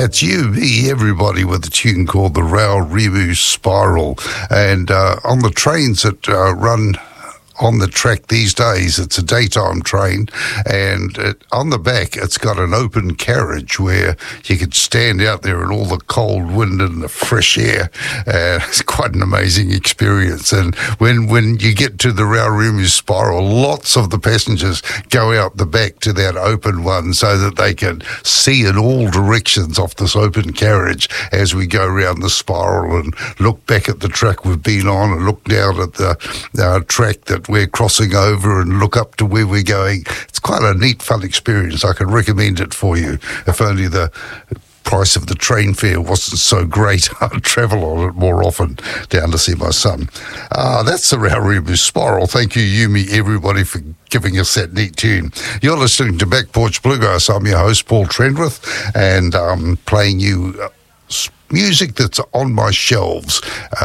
That's you, me, everybody, with a tune called the Rail Remu Spiral. And on the trains that run on the track these days, it's a daytime train, and on the back it's got an open carriage where you could stand out there in all the cold wind and the fresh air. It's quite an amazing experience. And when you get to the Rail Remu Spiral, lots of the passengers go out the back to that open one so that they can see in all directions off this open carriage as we go around the spiral and look back at the track we've been on and look down at the track that we're crossing over and look up to where we're going. It's quite a neat, fun experience. I can recommend it for you. If only the price of the train fare wasn't so great, I'd travel on it more often down to see my son. That's the Rail Remu Spiral. Thank you, Yumi, everybody, for giving us that neat tune. You're listening to Back Porch Bluegrass. I'm your host, Paul Trendworth, and I'm playing you music that's on my shelves,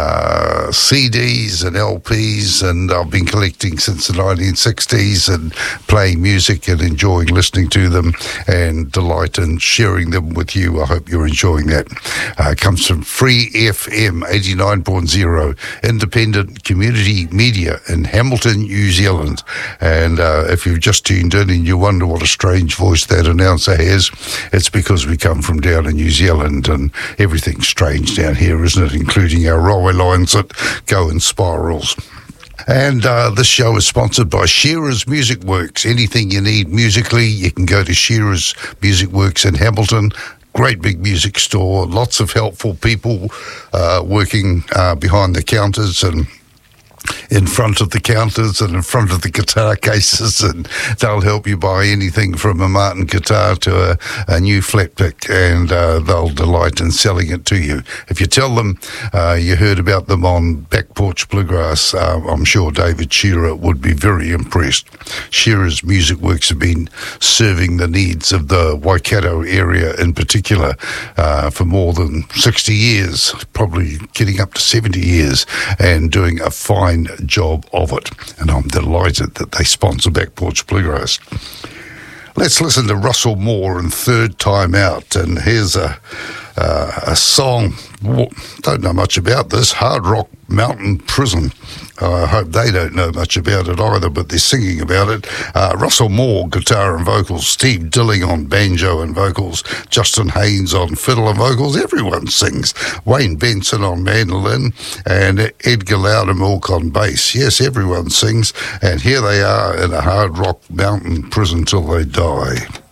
CDs and LPs, and I've been collecting since the 1960s and playing music and enjoying listening to them and delight in sharing them with you. I hope you're enjoying that. It comes from Free FM 89.0, independent community media in Hamilton, New Zealand. And if you've just tuned in and you wonder what a strange voice that announcer has, it's because we come from down in New Zealand and everything's strange down here, isn't it? Including our railway lines that go in spirals. And this show is sponsored by Shearer's Music Works. Anything you need musically, you can go to Shearer's Music Works in Hamilton. Great big music store, lots of helpful people working behind the counters and in front of the counters and in front of the guitar cases, and they'll help you buy anything from a Martin guitar to a new flat pick, and they'll delight in selling it to you. If you tell them you heard about them on Back Porch Bluegrass, I'm sure David Shearer would be very impressed. Shearer's Music Works have been serving the needs of the Waikato area in particular for more than 60 years, probably getting up to 70 years, and doing a fine job of it, and I'm delighted that they sponsor Back Porch Bluegrass. Let's listen to Russell Moore and Third Time Out, and here's a song, don't know much about this, Hard Rock Mountain Prison. I hope they don't know much about it either, but they're singing about it. Russell Moore, guitar and vocals, Steve Dilling on banjo and vocals, Justin Haynes on fiddle and vocals, everyone sings, Wayne Benson on mandolin, and Edgar Loudermilk on bass. Yes, everyone sings, and here they are in a Hard Rock Mountain Prison till they die.